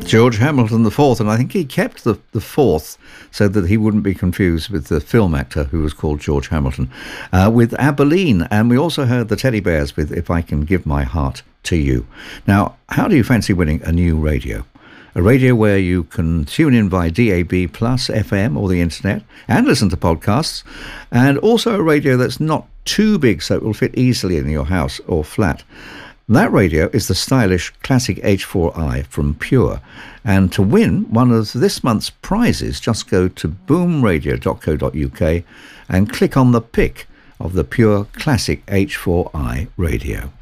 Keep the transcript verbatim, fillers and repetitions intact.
George Hamilton the fourth, and I think he kept the, the fourth so that he wouldn't be confused with the film actor who was called George Hamilton, uh, with Abilene. And we also heard the Teddy Bears with If I Can Give My Heart to You. Now, how do you fancy winning a new radio? A radio where you can tune in via D A B plus, F M or the internet and listen to podcasts, and also a radio that's not too big so it will fit easily in your house or flat. That radio is the stylish Classic H four i from Pure. And to win one of this month's prizes, just go to boom radio dot co dot U K and click on the pick of the Pure Classic H four i radio.